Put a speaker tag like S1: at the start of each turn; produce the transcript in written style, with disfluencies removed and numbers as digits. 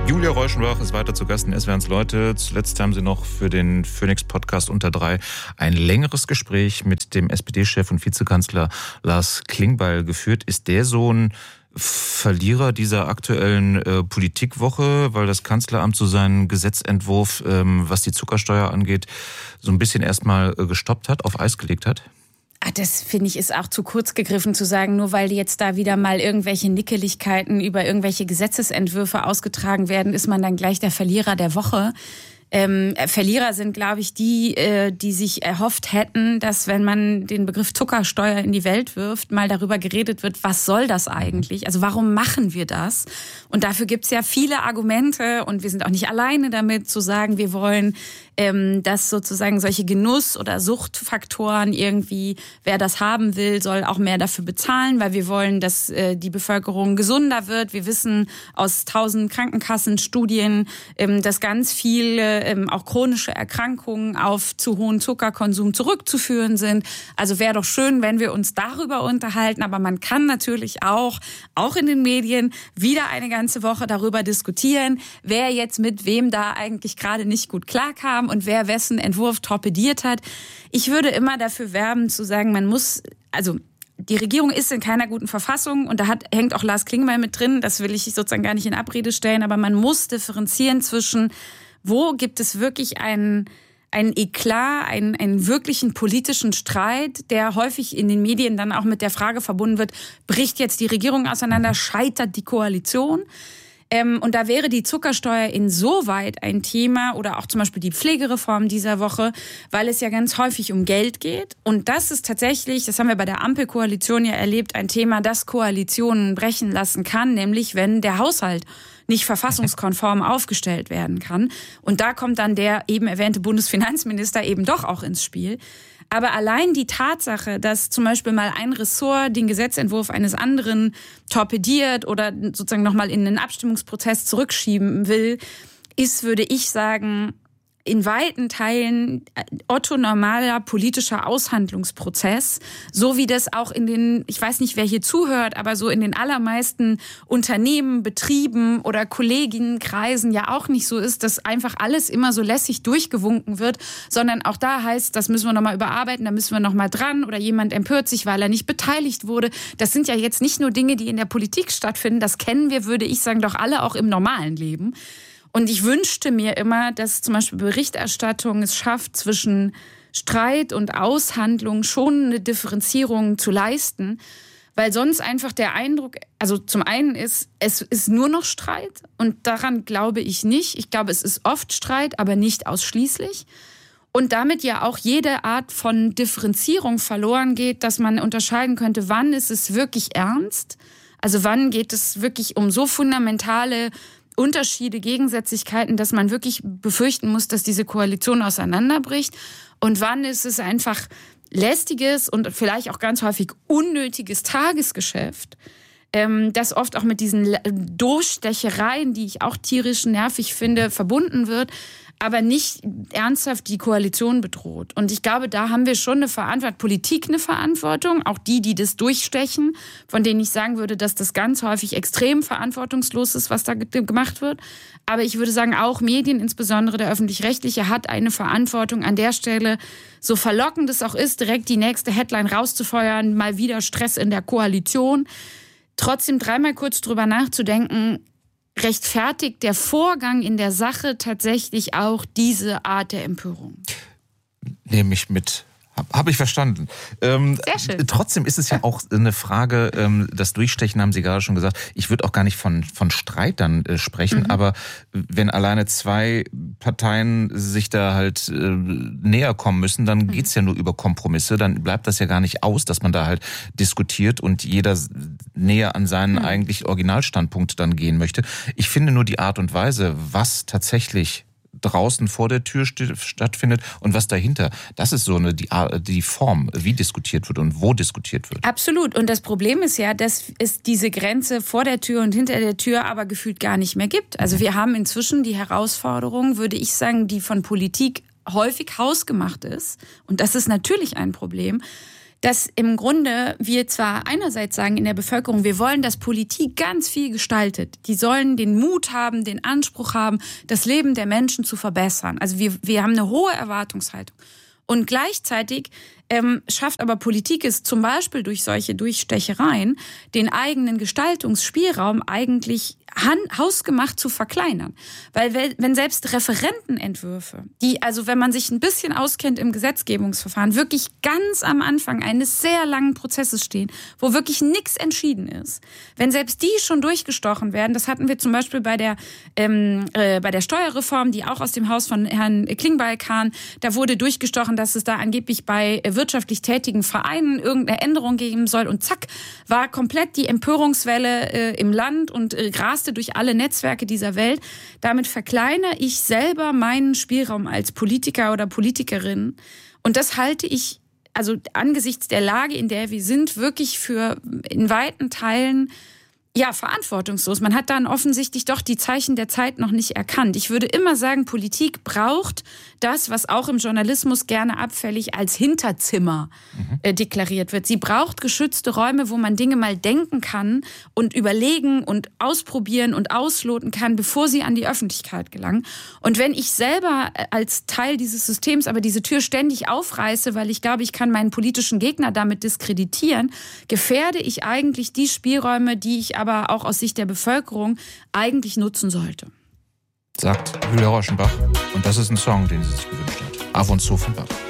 S1: Julia Reuschenbach ist weiter zu Gast in SWR1 Leute. Zuletzt haben sie noch für den Phoenix-Podcast unter 3 ein längeres Gespräch mit dem SPD-Chef und Vizekanzler Lars Klingbeil geführt. Ist der so ein Verlierer dieser aktuellen Politikwoche, weil das Kanzleramt so seinen Gesetzentwurf, was die Zuckersteuer angeht, so ein bisschen erstmal gestoppt hat, auf Eis gelegt hat?
S2: Das finde ich ist auch zu kurz gegriffen zu sagen, nur weil jetzt da wieder mal irgendwelche Nickeligkeiten über irgendwelche Gesetzesentwürfe ausgetragen werden, ist man dann gleich der Verlierer der Woche. Verlierer sind, glaube ich, die sich erhofft hätten, dass, wenn man den Begriff Zuckersteuer in die Welt wirft, mal darüber geredet wird, was soll das eigentlich? Also warum machen wir das? Und dafür gibt es ja viele Argumente und wir sind auch nicht alleine damit zu sagen, wir wollen, dass sozusagen solche Genuss- oder Suchtfaktoren irgendwie, wer das haben will, soll auch mehr dafür bezahlen, weil wir wollen, dass die Bevölkerung gesunder wird. Wir wissen aus 1000 Krankenkassenstudien, dass ganz viele auch chronische Erkrankungen auf zu hohen Zuckerkonsum zurückzuführen sind. Also wäre doch schön, wenn wir uns darüber unterhalten. Aber man kann natürlich auch in den Medien wieder eine ganze Woche darüber diskutieren, wer jetzt mit wem da eigentlich gerade nicht gut klarkam und wer wessen Entwurf torpediert hat. Ich würde immer dafür werben zu sagen, die Regierung ist in keiner guten Verfassung und da hängt auch Lars Klingbeil mit drin. Das will ich sozusagen gar nicht in Abrede stellen, aber man muss differenzieren zwischen, wo gibt es wirklich einen Eklat, einen wirklichen politischen Streit, der häufig in den Medien dann auch mit der Frage verbunden wird, bricht jetzt die Regierung auseinander, scheitert die Koalition? Und da wäre die Zuckersteuer insoweit ein Thema oder auch zum Beispiel die Pflegereform dieser Woche, weil es ja ganz häufig um Geld geht. Und das ist tatsächlich, das haben wir bei der Ampelkoalition ja erlebt, ein Thema, das Koalitionen brechen lassen kann, nämlich wenn der Haushalt nicht verfassungskonform aufgestellt werden kann. Und da kommt dann der eben erwähnte Bundesfinanzminister eben doch auch ins Spiel. Aber allein die Tatsache, dass zum Beispiel mal ein Ressort den Gesetzentwurf eines anderen torpediert oder sozusagen nochmal in einen Abstimmungsprozess zurückschieben will, ist, würde ich sagen, in weiten Teilen otto-normaler politischer Aushandlungsprozess, so wie das auch in den, ich weiß nicht, wer hier zuhört, aber so in den allermeisten Unternehmen, Betrieben oder Kolleginnenkreisen ja auch nicht so ist, dass einfach alles immer so lässig durchgewunken wird, sondern auch da heißt, das müssen wir nochmal überarbeiten, da müssen wir nochmal dran oder jemand empört sich, weil er nicht beteiligt wurde. Das sind ja jetzt nicht nur Dinge, die in der Politik stattfinden, das kennen wir, würde ich sagen, doch alle auch im normalen Leben. Und ich wünschte mir immer, dass zum Beispiel Berichterstattung es schafft, zwischen Streit und Aushandlung schon eine Differenzierung zu leisten, weil sonst einfach der Eindruck, also zum einen ist, es ist nur noch Streit und daran glaube ich nicht. Ich glaube, es ist oft Streit, aber nicht ausschließlich. Und damit ja auch jede Art von Differenzierung verloren geht, dass man unterscheiden könnte, wann ist es wirklich ernst, also wann geht es wirklich um so fundamentale Unterschiede, Gegensätzlichkeiten, dass man wirklich befürchten muss, dass diese Koalition auseinanderbricht. Und wann ist es einfach lästiges und vielleicht auch ganz häufig unnötiges Tagesgeschäft, das oft auch mit diesen Durchstechereien, die ich auch tierisch nervig finde, verbunden wird, aber nicht ernsthaft die Koalition bedroht. Und ich glaube, da haben wir schon eine Verantwortung, Politik eine Verantwortung, auch die das durchstechen, von denen ich sagen würde, dass das ganz häufig extrem verantwortungslos ist, was da gemacht wird. Aber ich würde sagen, auch Medien, insbesondere der Öffentlich-Rechtliche, hat eine Verantwortung an der Stelle, so verlockend es auch ist, direkt die nächste Headline rauszufeuern, mal wieder Stress in der Koalition. Trotzdem dreimal kurz drüber nachzudenken, rechtfertigt der Vorgang in der Sache tatsächlich auch diese Art der Empörung?
S1: Nehme ich mit. Habe ich verstanden.
S2: Sehr schön.
S1: Trotzdem ist es ja auch eine Frage, das Durchstechen haben Sie gerade schon gesagt. Ich würde auch gar nicht von Streit dann sprechen, aber wenn alleine zwei Parteien sich da halt näher kommen müssen, dann geht's ja nur über Kompromisse. Dann bleibt das ja gar nicht aus, dass man da halt diskutiert und jeder näher an seinen eigentlich Originalstandpunkt dann gehen möchte. Ich finde nur die Art und Weise, was tatsächlich draußen vor der Tür stattfindet und was dahinter. Das ist so die Form, wie diskutiert wird und wo diskutiert wird.
S2: Absolut. Und das Problem ist ja, dass es diese Grenze vor der Tür und hinter der Tür aber gefühlt gar nicht mehr gibt. Also wir haben inzwischen die Herausforderung, würde ich sagen, die von Politik häufig hausgemacht ist. Und das ist natürlich ein Problem, dass im Grunde wir zwar einerseits sagen in der Bevölkerung, wir wollen, dass Politik ganz viel gestaltet. Die sollen den Mut haben, den Anspruch haben, das Leben der Menschen zu verbessern. Also wir haben eine hohe Erwartungshaltung. Und gleichzeitig schafft aber Politik es zum Beispiel durch solche Durchstechereien, den eigenen Gestaltungsspielraum eigentlich hausgemacht zu verkleinern. Weil wenn selbst Referentenentwürfe, die, also wenn man sich ein bisschen auskennt im Gesetzgebungsverfahren, wirklich ganz am Anfang eines sehr langen Prozesses stehen, wo wirklich nichts entschieden ist, wenn selbst die schon durchgestochen werden, das hatten wir zum Beispiel bei der Steuerreform, die auch aus dem Haus von Herrn Klingbeil kam, da wurde durchgestochen, dass es da angeblich bei wirtschaftlich tätigen Vereinen irgendeine Änderung geben soll und zack, war komplett die Empörungswelle im Land und raste durch alle Netzwerke dieser Welt. Damit verkleinere ich selber meinen Spielraum als Politiker oder Politikerin. Und das halte ich, also angesichts der Lage, in der wir sind, wirklich für in weiten Teilen verantwortungslos. Man hat dann offensichtlich doch die Zeichen der Zeit noch nicht erkannt. Ich würde immer sagen, Politik braucht das, was auch im Journalismus gerne abfällig als Hinterzimmer deklariert wird. Sie braucht geschützte Räume, wo man Dinge mal denken kann und überlegen und ausprobieren und ausloten kann, bevor sie an die Öffentlichkeit gelangen. Und wenn ich selber als Teil dieses Systems aber diese Tür ständig aufreiße, weil ich glaube, ich kann meinen politischen Gegner damit diskreditieren, gefährde ich eigentlich die Spielräume, die ich aber auch aus Sicht der Bevölkerung eigentlich nutzen sollte.
S1: Sagt Julia Rauschenbach. Und das ist ein Song, den sie sich gewünscht hat. Ab und zu von Bach.